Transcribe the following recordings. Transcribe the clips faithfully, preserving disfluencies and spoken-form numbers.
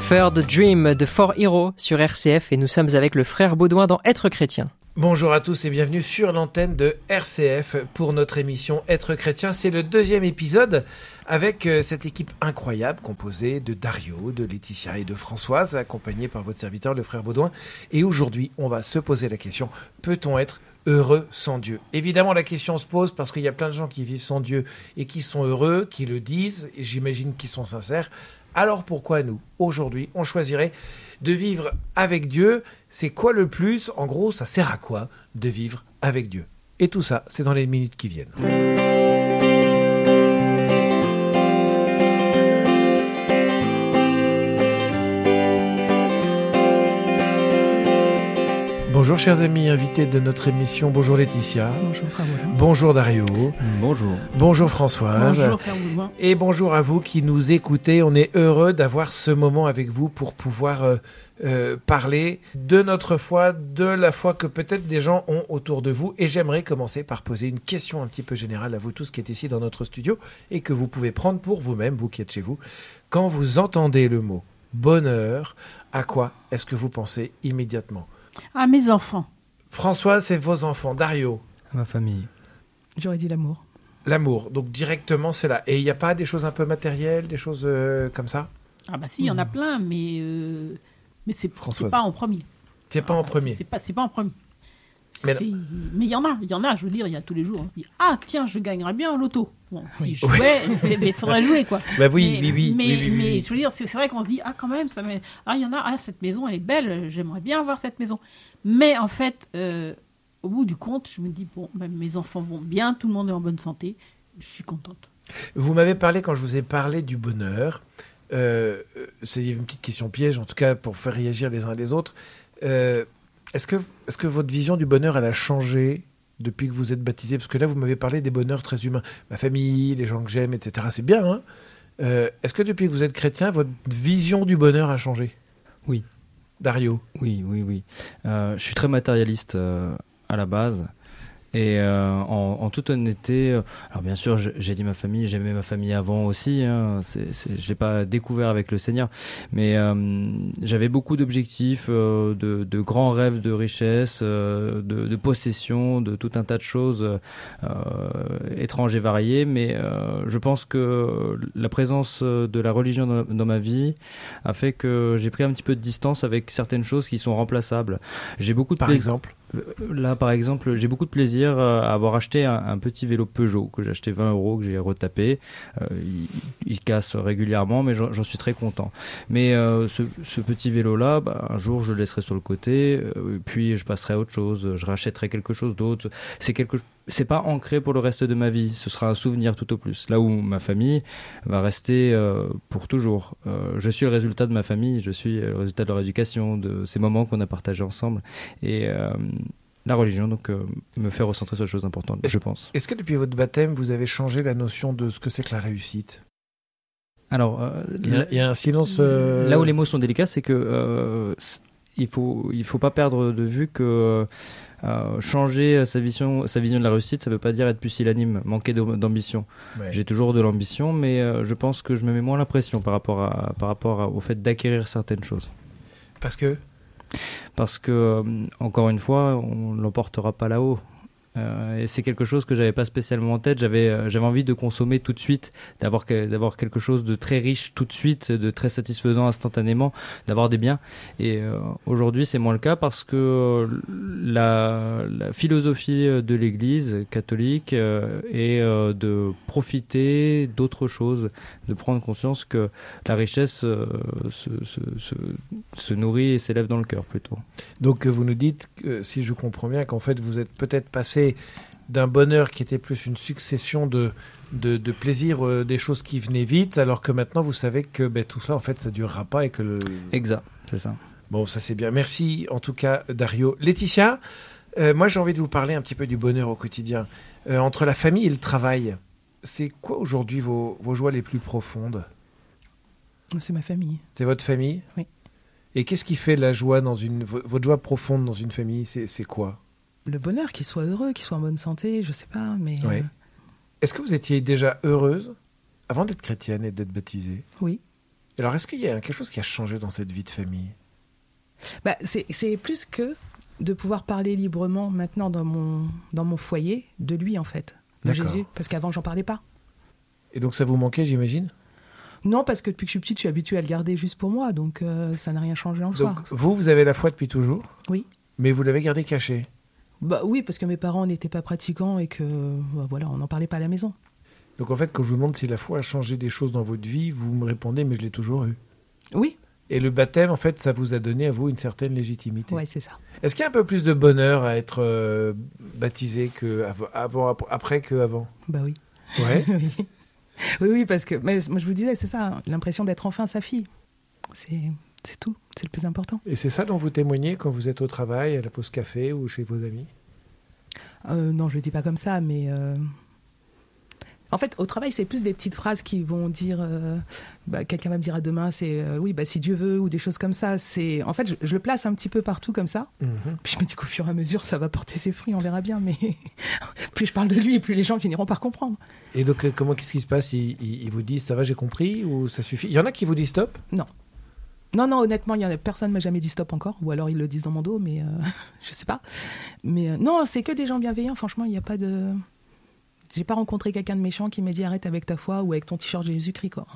Third Dream de Four Heroes sur R C F et nous sommes avec le frère Baudouin dans Être chrétien. Bonjour à tous et bienvenue sur l'antenne de R C F pour notre émission Être chrétien. C'est le deuxième épisode avec cette équipe incroyable composée de Dario, de Laetitia et de Françoise, accompagnée par votre serviteur le frère Baudouin. Et aujourd'hui, on va se poser la question, peut-on être heureux sans Dieu? Évidemment, la question se pose parce qu'il y a plein de gens qui vivent sans Dieu et qui sont heureux, qui le disent, et j'imagine qu'ils sont sincères. Alors pourquoi nous, aujourd'hui, on choisirait de vivre avec Dieu? C'est quoi le plus? En gros, ça sert à quoi de vivre avec Dieu? Et tout ça, c'est dans les minutes qui viennent. Bonjour chers amis invités de notre émission. Bonjour Laetitia. Bonjour frère Baudouin. Bonjour Dario. Bonjour. Bonjour Françoise. Bonjour frère Baudouin. Et bonjour à vous qui nous écoutez. On est heureux d'avoir ce moment avec vous pour pouvoir euh, euh, parler de notre foi, de la foi que peut-être des gens ont autour de vous. Et j'aimerais commencer par poser une question un petit peu générale à vous tous qui êtes ici dans notre studio et que vous pouvez prendre pour vous-même, vous qui êtes chez vous. Quand vous entendez le mot bonheur, à quoi est-ce que vous pensez immédiatement? À mes enfants. François, c'est vos enfants. Dario? À ma famille. J'aurais dit l'amour. L'amour. Donc directement, c'est là. Et il n'y a pas des choses un peu matérielles, des choses euh, comme ça? Ah bah si, il y en a plein, mais, euh, mais c'est, c'est pas en premier. C'est pas ah, en premier. C'est pas, c'est pas en premier. Mais c'est... mais il y en a, il y en a, je veux dire, il y a tous les jours, on se dit « Ah tiens, je gagnerais bien au loto ». Bon, si oui. je jouais, il faudrait jouer, quoi. Bah oui, mais, oui, oui. Mais, oui, oui, oui, mais oui. je veux dire, c'est, c'est vrai qu'on se dit « Ah quand même, ça met... ah, il y en a, ah, cette maison, elle est belle, j'aimerais bien avoir cette maison ». Mais en fait, euh, au bout du compte, je me dis « Bon, même mes enfants vont bien, tout le monde est en bonne santé, je suis contente ». Vous m'avez parlé, quand je vous ai parlé du bonheur, euh, c'est une petite question piège, en tout cas pour faire réagir les uns les autres. Euh, Est-ce que, est-ce que votre vision du bonheur, elle a changé depuis que vous êtes baptisé? Parce que là, vous m'avez parlé des bonheurs très humains. Ma famille, les gens que j'aime, et cetera. C'est bien, hein? euh, Est-ce que depuis que vous êtes chrétien, votre vision du bonheur a changé? Oui. Dario? Oui, oui, oui. Euh, je suis très matérialiste euh, à la base. Et euh, en, en toute honnêteté, euh, alors bien sûr, je, j'ai dit ma famille, j'aimais ma famille avant aussi. Hein, c'est, c'est, je l'ai pas découvert avec le Seigneur, mais euh, j'avais beaucoup d'objectifs, euh, de, de grands rêves de richesse, euh, de, de possession, de tout un tas de choses euh, étranges et variées. Mais euh, je pense que la présence de la religion dans, dans ma vie a fait que j'ai pris un petit peu de distance avec certaines choses qui sont remplaçables. J'ai beaucoup de Par pla- exemple? Là, par exemple, j'ai beaucoup de plaisir à avoir acheté un, un petit vélo Peugeot que j'ai acheté vingt euros, que j'ai retapé. Euh, il, il casse régulièrement, mais j'en, j'en suis très content. Mais euh, ce, ce petit vélo-là, bah, un jour, je le laisserai sur le côté, euh, puis je passerai à autre chose, je rachèterai quelque chose d'autre. C'est quelque, c'est pas ancré pour le reste de ma vie. Ce sera un souvenir tout au plus. Là où ma famille va rester euh, pour toujours. Euh, je suis le résultat de ma famille, je suis le résultat de leur éducation, de ces moments qu'on a partagés ensemble. Et euh, la religion, donc, euh, me fait recentrer sur les choses importantes, est-ce, je pense. Est-ce que depuis votre baptême, vous avez changé la notion de ce que c'est que la réussite? Alors, euh, il, y a, il y a un silence... Euh... Là où les mots sont délicats, c'est que euh, il faut, il faut pas perdre de vue que euh, changer sa vision, sa vision de la réussite, ça veut pas dire être pusillanime, manquer d'ambition. Ouais. J'ai toujours de l'ambition, mais euh, je pense que je me mets moins la pression par rapport, à, par rapport à, au fait d'acquérir certaines choses. Parce que Parce que, euh, encore une fois, on ne l'emportera pas là-haut. Euh, et c'est quelque chose que j'avais pas spécialement en tête. J'avais, euh, j'avais envie de consommer tout de suite, d'avoir, que, d'avoir quelque chose de très riche tout de suite, de très satisfaisant instantanément, d'avoir des biens. Et euh, aujourd'hui, c'est moins le cas parce que la, la philosophie de l'Église catholique euh, est euh, de profiter d'autres choses, de prendre conscience que la richesse euh, se, se, se, se nourrit et s'élève dans le cœur plutôt. Donc vous nous dites, que, si je comprends bien, qu'en fait vous êtes peut-être passé d'un bonheur qui était plus une succession de, de, de plaisirs, euh, des choses qui venaient vite, alors que maintenant vous savez que ben, tout ça en fait ça ne durera pas et que le... Exact, c'est ça. Bon, ça c'est bien. Merci en tout cas Dario. Laetitia, euh, moi j'ai envie de vous parler un petit peu du bonheur au quotidien. Euh, entre la famille et le travail, c'est quoi aujourd'hui vos, vos joies les plus profondes? C'est ma famille. C'est votre famille? Oui. Et qu'est-ce qui fait la joie dans une, votre joie profonde dans une famille? C'est, c'est quoi? Le bonheur, qu'ils soient heureux, qu'ils soient en bonne santé, je sais pas, mais... Ouais. Euh... Est-ce que vous étiez déjà heureuse avant d'être chrétienne et d'être baptisée? Oui. Alors, est-ce qu'il y a quelque chose qui a changé dans cette vie de famille ? Bah, c'est, c'est plus que de pouvoir parler librement maintenant dans mon, dans mon foyer de lui, en fait, de D'accord. Jésus, parce qu'avant, j'en parlais pas. Et donc, ça vous manquait, j'imagine ? Non, parce que depuis que je suis petite, je suis habituée à le garder juste pour moi, donc euh, ça n'a rien changé en soi. Donc, vous, vous avez la foi depuis toujours ? Oui. Mais vous l'avez gardée cachée ? Bah oui, parce que mes parents n'étaient pas pratiquants et que bah, voilà, on n'en parlait pas à la maison. Donc, en fait, quand je vous demande si la foi a changé des choses dans votre vie, vous me répondez, mais je l'ai toujours eu. Oui, Et le baptême, en fait, ça vous a donné à vous une certaine légitimité. ouais, c'est ça. Est-ce qu'il y a un peu plus de bonheur à être euh, baptisé que av- avant, après qu'avant ? Bah oui. Ouais. oui. oui, oui, parce que mais, moi je vous disais, c'est ça, hein, l'impression d'être enfin sa fille. C'est, c'est tout, c'est le plus important. Et c'est ça dont vous témoignez quand vous êtes au travail, à la pause café ou chez vos amis ? Euh, non, je le dis pas comme ça, mais euh, en fait, au travail, c'est plus des petites phrases qui vont dire, euh, bah, quelqu'un va me dire à demain, c'est euh, oui, bah si Dieu veut, ou des choses comme ça. C'est, en fait, je, je le place un petit peu partout comme ça. Mhm. Puis je me dis qu'au fur et à mesure, ça va porter ses fruits, on verra bien. Mais plus je parle de lui, et plus les gens finiront par comprendre. Et donc, euh, comment, qu'est-ce qui se passe ? ils, ils, ils vous disent, ça va, j'ai compris, ou ça suffit ? Il y en a qui vous disent stop ? Non, non, honnêtement, il y en a personne m'a jamais dit stop encore, ou alors ils le disent dans mon dos, mais euh, je sais pas. Mais euh, non, c'est que des gens bienveillants. Franchement, il n'y a pas de. J'ai pas rencontré quelqu'un de méchant qui m'a dit arrête avec ta foi ou avec ton t-shirt Jésus-Christ, quoi.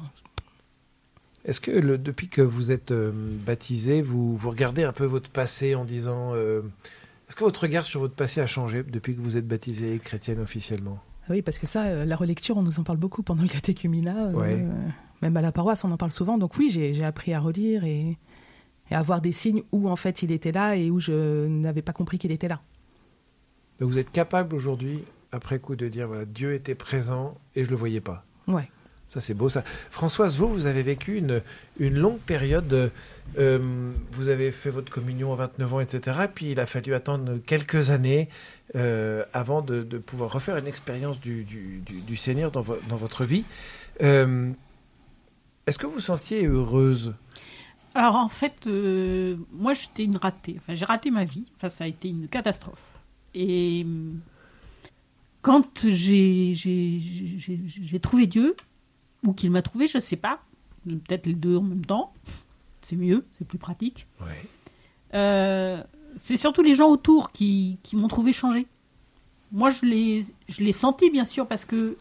Est-ce que le, depuis que vous êtes euh, baptisé, vous, vous regardez un peu votre passé en disant... euh, est-ce que votre regard sur votre passé a changé depuis que vous êtes baptisé chrétienne officiellement ? Ah oui, parce que ça, euh, la relecture, on nous en parle beaucoup pendant le catéchuménat. euh, Ouais. Même à la paroisse, on en parle souvent. Donc oui, j'ai, j'ai appris à relire et, et à voir des signes où en fait il était là et où je n'avais pas compris qu'il était là. Donc vous êtes capable aujourd'hui, après coup, de dire, voilà, Dieu était présent et je le voyais pas. Ouais. Ça, c'est beau, ça. Françoise, vous, vous avez vécu une, une longue période. euh, vous avez fait votre communion à vingt-neuf ans, et cetera. Puis il a fallu attendre quelques années euh, avant de, de pouvoir refaire une expérience du, du, du, du Seigneur dans, vo- dans votre vie. Euh, est-ce que vous vous sentiez heureuse ? Alors en fait, euh, moi j'étais une ratée. Enfin, j'ai raté ma vie. Enfin, ça a été une catastrophe. Et euh, quand j'ai, j'ai, j'ai, j'ai trouvé Dieu, ou qu'il m'a trouvé, je ne sais pas, peut-être les deux en même temps, c'est mieux, c'est plus pratique. Ouais. Euh, c'est surtout les gens autour qui, qui m'ont trouvé changé. Moi, je l'ai, je l'ai senti, bien sûr, parce que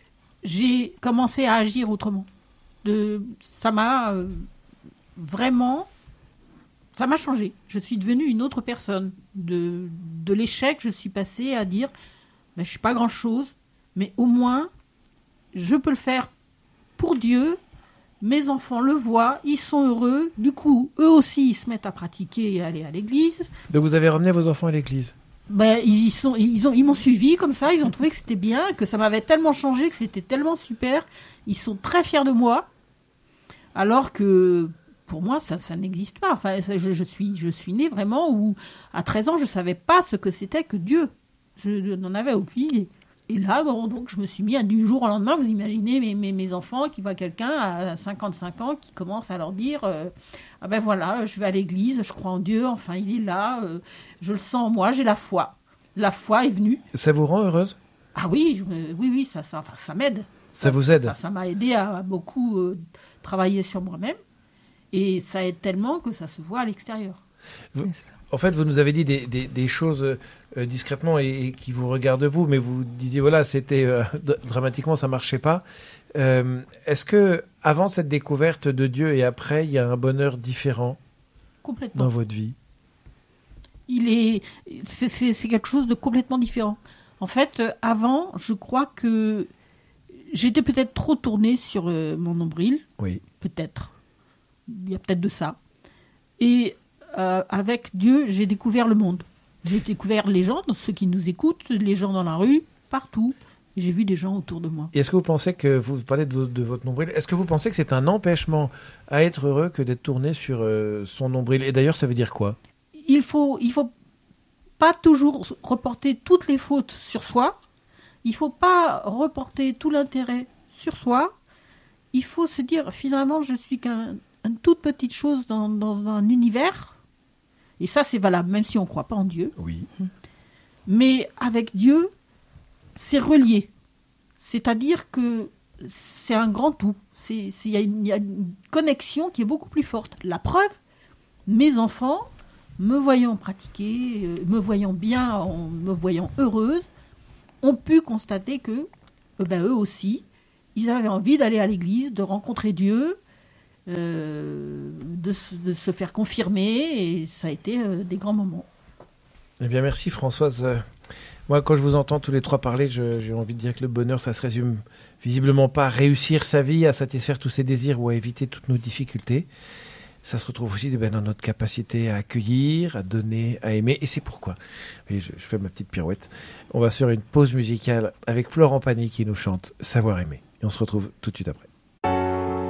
j'ai commencé à agir autrement. De, ça m'a euh, vraiment... Ça m'a changé. Je suis devenue une autre personne. De, de l'échec, je suis passée à dire, ben, je ne suis pas grand-chose, mais au moins, je peux le faire pour Dieu. Mes enfants le voient, ils sont heureux. Du coup, eux aussi, ils se mettent à pratiquer et à aller à l'église. Donc vous avez ramené vos enfants à l'église ? Ben, ils, y sont, ils, ont, ils m'ont suivi comme ça, ils ont trouvé que c'était bien, que ça m'avait tellement changé, que c'était tellement super. Ils sont très fiers de moi, alors que pour moi, ça, ça n'existe pas. Enfin, ça, je, je, suis, je suis née vraiment où, à treize ans, je ne savais pas ce que c'était que Dieu. Je, je n'en avais aucune idée. Et là, bon, donc, je me suis mis à, du jour au lendemain, vous imaginez mes, mes, mes enfants qui voient quelqu'un à cinquante-cinq ans qui commence à leur dire euh, ah ben voilà, je vais à l'église, je crois en Dieu, enfin il est là, euh, je le sens en moi, j'ai la foi. La foi est venue. Ça vous rend heureuse ? Ah oui, je me, oui, oui, ça, ça, enfin, ça m'aide. Ça vous aide ? Ça, ça m'a aidé à, à beaucoup euh, travailler sur moi-même. Et ça aide tellement que ça se voit à l'extérieur. Vous- Ouais, c'est ça. En fait, vous nous avez dit des, des, des choses euh, discrètement et, et qui vous regardent vous, mais vous disiez, voilà, c'était euh, d- dramatiquement, ça marchait pas. Euh, est-ce que avant cette découverte de Dieu et après, il y a un bonheur différent Complètement. dans votre vie ? Il est, c'est, c'est, c'est quelque chose de complètement différent. En fait, euh, avant, je crois que j'étais peut-être trop tournée sur euh, mon nombril. Oui. Peut-être. Il y a peut-être de ça. Et euh, avec Dieu, j'ai découvert le monde. J'ai découvert les gens, ceux qui nous écoutent, les gens dans la rue, partout. Et j'ai vu des gens autour de moi. Et est-ce que vous pensez que, vous parlez de, vo- de votre nombril, est-ce que vous pensez que c'est un empêchement à être heureux que d'être tourné sur euh, son nombril ? Et d'ailleurs, ça veut dire quoi ? Il faut, il faut pas toujours reporter toutes les fautes sur soi. Il faut pas reporter tout l'intérêt sur soi. Il faut se dire, finalement, je suis qu'une toute petite chose dans, dans un univers. Et ça, c'est valable, même si on ne croit pas en Dieu. Oui. Mais avec Dieu, c'est relié. C'est-à-dire que c'est un grand tout. C'est, c'est, il y a une, il y a une connexion qui est beaucoup plus forte. La preuve, mes enfants, me voyant pratiquer, euh, me voyant bien, en me voyant heureuse, ont pu constater que, euh, ben, eux aussi, ils avaient envie d'aller à l'église, de rencontrer Dieu, euh, de, de se faire confirmer, et ça a été euh, des grands moments. Eh bien, merci Françoise. Euh, moi, quand je vous entends tous les trois parler, je, j'ai envie de dire que le bonheur, ça se résume visiblement pas à réussir sa vie, à satisfaire tous ses désirs ou à éviter toutes nos difficultés. Ça se retrouve aussi ben, dans notre capacité à accueillir, à donner, à aimer. Et c'est pourquoi, et je, je fais ma petite pirouette, on va se faire une pause musicale avec Florent Pagny qui nous chante « Savoir aimer ». Et on se retrouve tout de suite après.